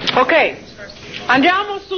Ok, andiamo su.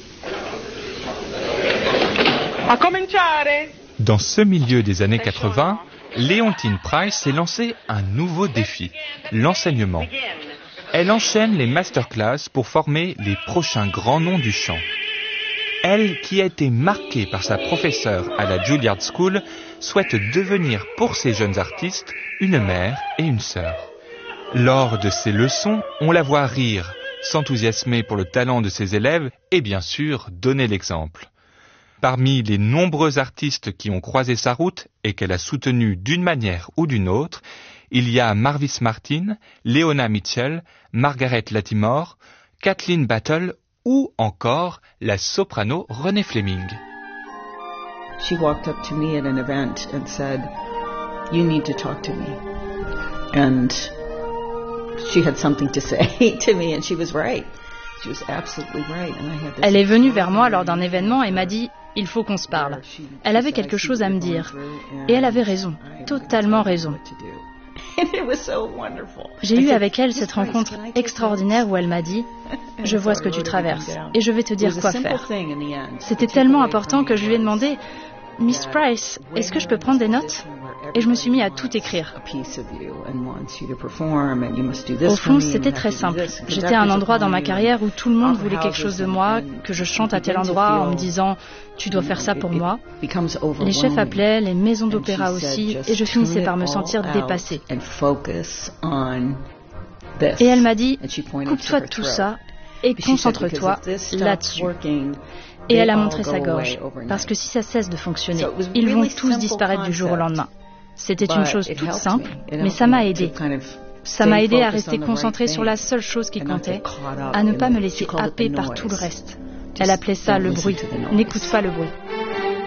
A cominciare. Dans ce milieu des années 80, Leontine Price s'est lancé un nouveau défi, l'enseignement. Elle enchaîne les masterclass pour former les prochains grands noms du chant. Elle, qui a été marquée par sa professeure à la Juilliard School, souhaite devenir pour ces jeunes artistes une mère et une sœur. Lors de ses leçons, on la voit rire, s'enthousiasmer pour le talent de ses élèves et bien sûr donner l'exemple. Parmi les nombreux artistes qui ont croisé sa route et qu'elle a soutenus d'une manière ou d'une autre, il y a Marvis Martin, Leona Mitchell, Margaret Latimore, Kathleen Battle ou encore la soprano Renée Fleming. She walked up to me at an event and said, "You need to talk to me." And she had something to say to me and she was right. She was absolutely right. And I had this. Elle est venue vers moi lors d'un événement et m'a dit « Il faut qu'on se parle ». Elle avait quelque chose à me dire. Et elle avait raison, totalement raison. J'ai eu avec elle cette rencontre extraordinaire où elle m'a dit « Je vois ce que tu traverses et je vais te dire quoi faire ». C'était tellement important que je lui ai demandé « Miss Price, est-ce que je peux prendre des notes ?» Et je me suis mis à tout écrire. Au fond, c'était très simple. J'étais à un endroit dans ma carrière où tout le monde voulait quelque chose de moi, que je chante à tel endroit en me disant « Tu dois faire ça pour moi ». Les chefs appelaient, les maisons d'opéra aussi, et je finissais par me sentir dépassée. Et elle m'a dit « Coupe-toi de tout ça et concentre-toi là-dessus ». Et elle a montré sa gorge, parce que si ça cesse de fonctionner, ils vont tous disparaître du jour au lendemain. C'était une chose toute simple, mais ça m'a aidée. Ça m'a aidée à rester concentrée sur la seule chose qui comptait, à ne pas me laisser happer par tout le reste. Elle appelait ça le bruit. N'écoute pas le bruit.